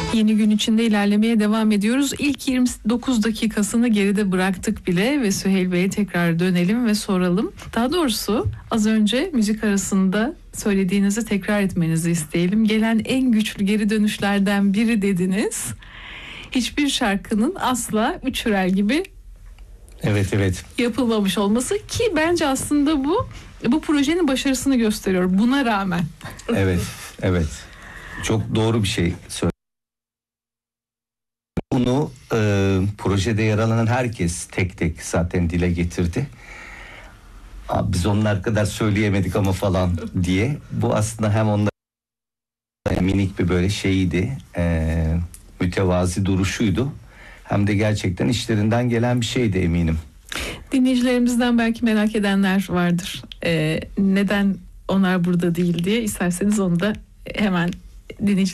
Yeni gün içinde ilerlemeye devam ediyoruz. İlk 29 dakikasını geride bıraktık bile ve Süheyl Bey'e tekrar dönelim ve soralım. Daha doğrusu az önce müzik arasında söylediğinizi tekrar etmenizi isteyelim. Gelen en güçlü geri dönüşlerden biri dediniz. Hiçbir şarkının asla Üç Hürel gibi Evet. yapılmamış olması ki bence aslında bu projenin başarısını gösteriyor buna rağmen. Evet. Çok doğru bir şey söyledi. Bunu projede yer alan herkes tek tek zaten dile getirdi. Biz onlar kadar söyleyemedik ama falan diye. Bu aslında hem onlar minik bir böyle şeydi, mütevazi duruşuydu. Hem de gerçekten işlerinden gelen bir şeydi eminim. Dinleyicilerimizden belki merak edenler vardır. Neden onlar burada değil diye. İsterseniz onu da hemen dinleyicilerimizden